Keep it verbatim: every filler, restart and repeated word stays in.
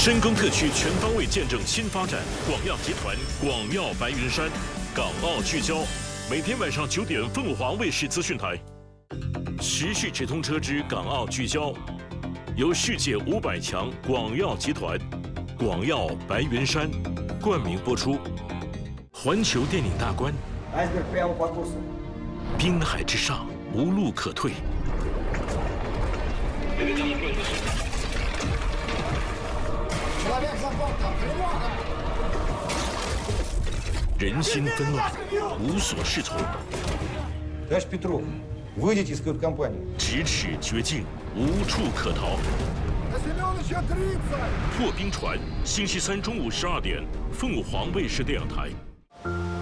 深耕特区全方位见证新发展，广药集团广药白云山，港澳聚焦，每天晚上九点，凤凰卫视资讯台。时事直通车之港澳聚焦，由世界五百强广药集团、广药白云山冠名播出。环球电影大观，滨海之上无路可退。 人心纷乱，无所适从。 Товарищ Петров, выйдите из кают-компании. 咫尺绝境，无处可逃。破冰船，星期三中午十二点，凤凰卫视电影台。